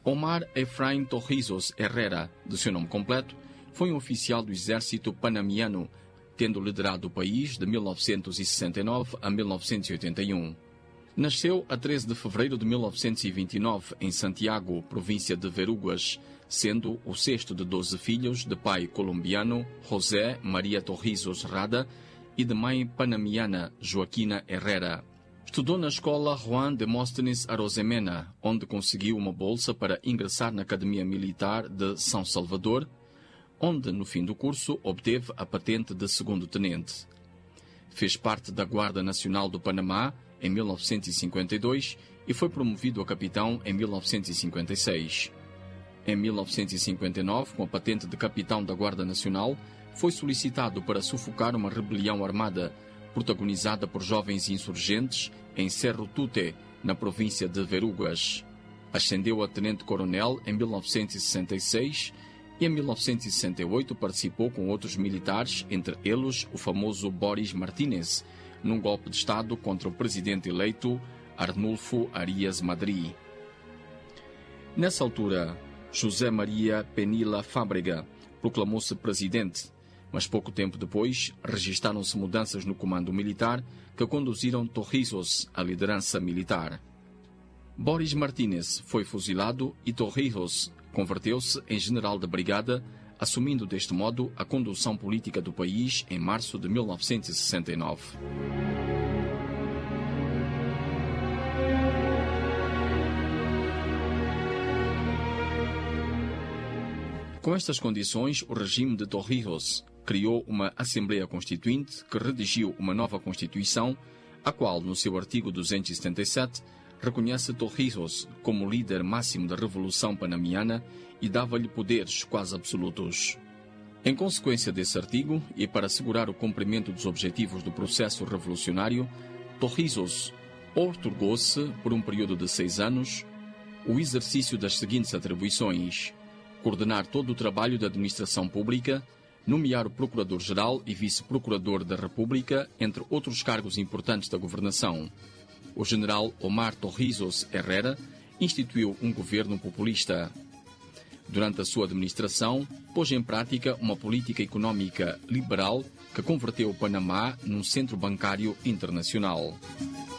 Omar Efraim Torrijos Herrera, de seu nome completo, foi um oficial do exército panamaniano, tendo liderado o país de 1969 a 1981. Nasceu a 13 de fevereiro de 1929 em Santiago, província de Verúguas, sendo o sexto de 12 filhos de pai colombiano, José Maria Torrijos Rada, e de mãe panamaniana, Joaquina Herrera. Estudou na escola Juan Demóstenes Arosemena, onde conseguiu uma bolsa para ingressar na Academia Militar de São Salvador, onde, no fim do curso, obteve a patente de segundo-tenente. Fez parte da Guarda Nacional do Panamá em 1952 e foi promovido a capitão em 1956. Em 1959, com a patente de capitão da Guarda Nacional, foi solicitado para sufocar uma rebelião armada protagonizada por jovens insurgentes em Cerro Tute, na província de Verúguas. Ascendeu a tenente-coronel em 1966 e em 1968 participou com outros militares, entre eles o famoso Boris Martínez, num golpe de Estado contra o presidente eleito Arnulfo Arias Madri. Nessa altura, José Maria Penila Fábrega proclamou-se presidente, mas pouco tempo depois registaram-se mudanças no comando militar que conduziram Torrijos à liderança militar. Boris Martínez foi fuzilado e Torrijos converteu-se em general da brigada, assumindo deste modo a condução política do país em março de 1969. Com estas condições, o regime de Torrijos criou uma Assembleia Constituinte que redigiu uma nova Constituição, a qual, no seu artigo 277, reconhece Torrijos como líder máximo da Revolução Panamaniana e dava-lhe poderes quase absolutos. Em consequência desse artigo, e para assegurar o cumprimento dos objetivos do processo revolucionário, Torrijos outorgou-se, por um período de 6 anos, o exercício das seguintes atribuições: coordenar todo o trabalho da administração pública, nomear o Procurador-Geral e Vice-Procurador da República, entre outros cargos importantes da governação. O general Omar Torrijos Herrera instituiu um governo populista. Durante a sua administração, pôs em prática uma política económica liberal que converteu o Panamá num centro bancário internacional.